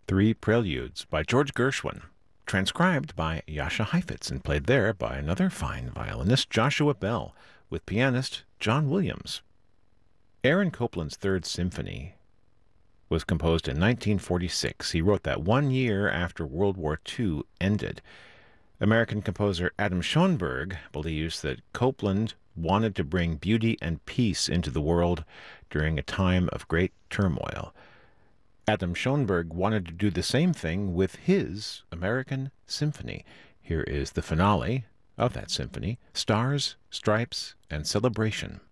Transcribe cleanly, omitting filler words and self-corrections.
Three Preludes by George Gershwin, transcribed by Jascha Heifetz and played there by another fine violinist, Joshua Bell, with pianist John Williams. Aaron Copland's Third Symphony was composed in 1946. He wrote that 1 year after World War II ended. American composer Adam Schoenberg believes that Copland wanted to bring beauty and peace into the world during a time of great turmoil. Adam Schoenberg wanted to do the same thing with his American Symphony. Here is the finale of that symphony, Stars, Stripes, and Celebration.